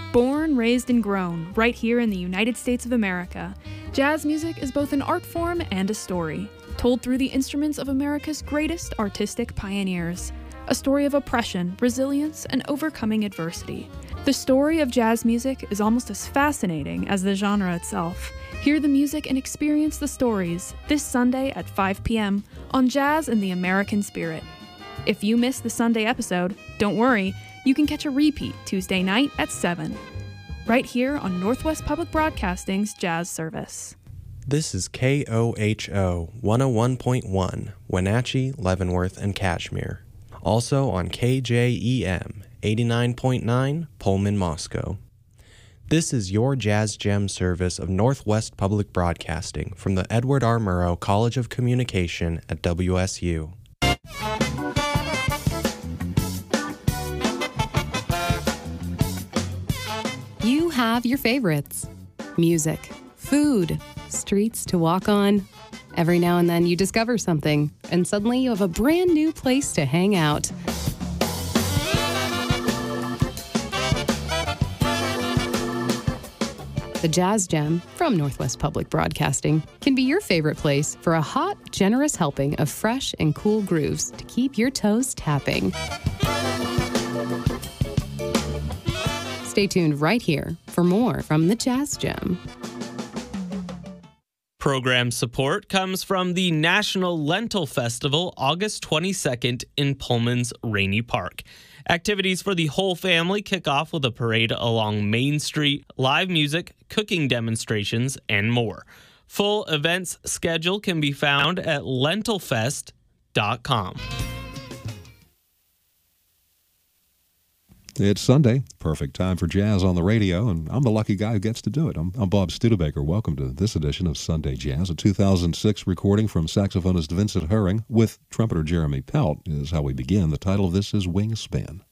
Born, raised, and grown right here in the United States of America, jazz music is both an art form and a story, told through the instruments of America's greatest artistic pioneers. A story of oppression, resilience, and overcoming adversity. The story of jazz music is almost as fascinating as the genre itself. Hear the music and experience the stories this Sunday at 5 p.m. on Jazz in the American Spirit. If you missed the Sunday episode, don't worry, you can catch a repeat Tuesday night at 7, right here on Northwest Public Broadcasting's Jazz Service. This is KOHO 101.1, Wenatchee, Leavenworth, and Kashmir. Also on KJEM 89.9, Pullman, Moscow. This is your Jazz Gem service of Northwest Public Broadcasting from the Edward R. Murrow College of Communication at WSU. You have your favorites. Music, food, streets to walk on. Every now and then you discover something, and suddenly you have a brand new place to hang out. The Jazz Gem from Northwest Public Broadcasting can be your favorite place for a hot, generous helping of fresh and cool grooves to keep your toes tapping. Stay tuned right here for more from the Jazz Gem. Program support comes from the National Lentil Festival, August 22nd in Pullman's Rainey Park. Activities for the whole family kick off with a parade along Main Street, live music, cooking demonstrations, and more. Full events schedule can be found at lentilfest.com. It's Sunday, perfect time for jazz on the radio, and I'm the lucky guy who gets to do it. I'm Bob Studebaker. Welcome to this edition of Sunday Jazz. A 2006 recording from saxophonist Vincent Herring with trumpeter Jeremy Pelt is how we begin. The title of this is Wingspan.